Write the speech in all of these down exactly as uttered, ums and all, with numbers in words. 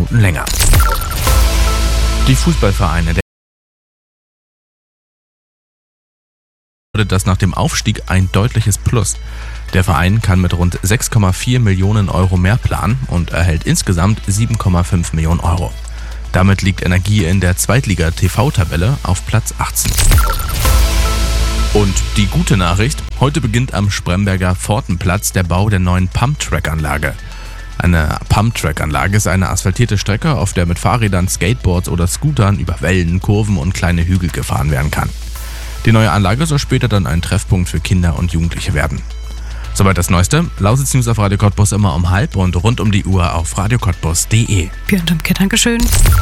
Minuten länger. Die Fußballvereine das nach dem Aufstieg ein deutliches Plus. Der Verein kann mit rund sechs Komma vier Millionen Euro mehr planen und erhält insgesamt sieben Komma fünf Millionen Euro. Damit liegt Energie in der Zweitliga-T V-Tabelle auf Platz achtzehn. Und die gute Nachricht: Heute beginnt am Spremberger Pfortenplatz der Bau der neuen Pumptrack-Anlage. Eine Pumptrack-Anlage ist eine asphaltierte Strecke, auf der mit Fahrrädern, Skateboards oder Scootern über Wellen, Kurven und kleine Hügel gefahren werden kann. Die neue Anlage soll später dann ein Treffpunkt für Kinder und Jugendliche werden. Soweit das Neueste. Lausitz News auf Radio Cottbus immer um halb und rund um die Uhr auf radio cottbus punkt de. Björn Dümke, Dankeschön.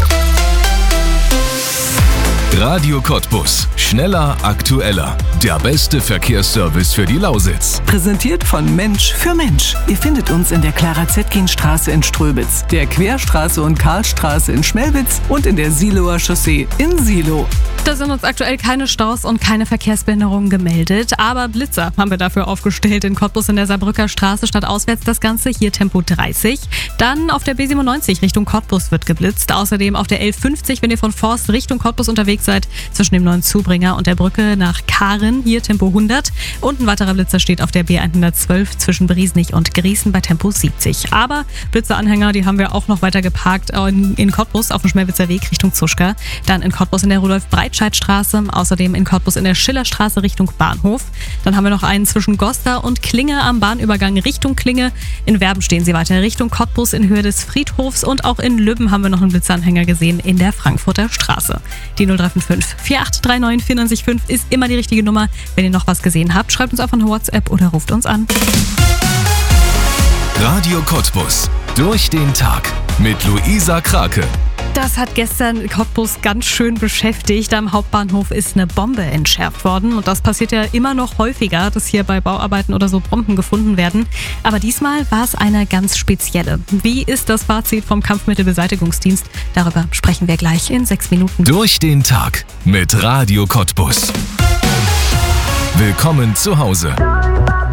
Radio Cottbus. Schneller, aktueller. Der beste Verkehrsservice für die Lausitz. Präsentiert von Mensch für Mensch. Ihr findet uns in der Clara-Zetkin-Straße in Ströbitz, der Querstraße und Karlstraße in Schmelwitz und in der Siloer Chaussee in Silo. Da sind uns aktuell keine Staus und keine Verkehrsbehinderungen gemeldet, aber Blitzer haben wir dafür aufgestellt in Cottbus in der Saarbrücker Straße stadtauswärts das Ganze, hier Tempo dreißig. Dann auf der B siebenundneunzig Richtung Cottbus wird geblitzt, außerdem auf der L fünfzig, wenn ihr von Forst Richtung Cottbus unterwegs seid, zwischen dem neuen Zubringer und der Brücke nach Kahren, hier Tempo hundert. Und ein weiterer Blitzer steht auf der B hundertzwölf zwischen Briesnich und Griesen bei Tempo siebzig. Aber Blitzeranhänger, die haben wir auch noch weiter geparkt in, in Cottbus auf dem Schmelwitzer Weg Richtung Zuschka, dann in Cottbus in der Rudolf-Breitscheid-Straße, außerdem in Cottbus in der Schillerstraße Richtung Bahnhof. Dann haben wir noch einen zwischen Goster und Klinge am Bahnübergang Richtung Klinge. In Werben stehen sie weiter Richtung Cottbus in Höhe des Friedhofs und auch in Lübben haben wir noch einen Blitzeranhänger gesehen in der Frankfurter Straße. Die null drei fünf fünf vier acht drei neun vier neun fünf ist immer die richtige Nummer. Wenn ihr noch was gesehen habt, schreibt uns einfach eine WhatsApp oder ruft uns an. Radio Cottbus. Durch den Tag mit Luisa Krake. Das hat gestern Cottbus ganz schön beschäftigt. Am Hauptbahnhof ist eine Bombe entschärft worden. Und das passiert ja immer noch häufiger, dass hier bei Bauarbeiten oder so Bomben gefunden werden. Aber diesmal war es eine ganz spezielle. Wie ist das Fazit vom Kampfmittelbeseitigungsdienst? Darüber sprechen wir gleich in sechs Minuten. Durch den Tag mit Radio Cottbus. Willkommen zu Hause.